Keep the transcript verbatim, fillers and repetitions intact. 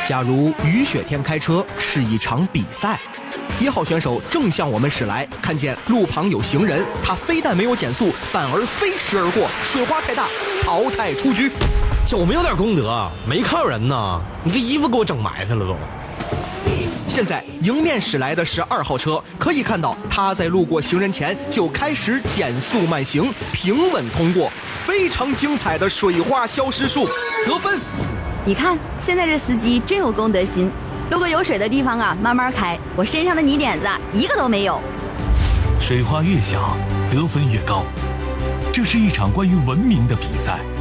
假如雨雪天开车是一场比赛，一号选手正向我们驶来，看见路旁有行人，他非但没有减速，反而飞驰而过，水花太大，淘汰出局。 就没有点功德，没看人呢，你这衣服给我整埋汰了都。 现在迎面驶来的是二号车，可以看到他在路过行人前就开始减速慢行，平稳通过，非常精彩的水花消失术，得分。 你看，现在这司机真有公德心，路过有水的地方啊，慢慢开，我身上的泥点子一个都没有。 水花越小，得分越高，这是一场关于文明的比赛。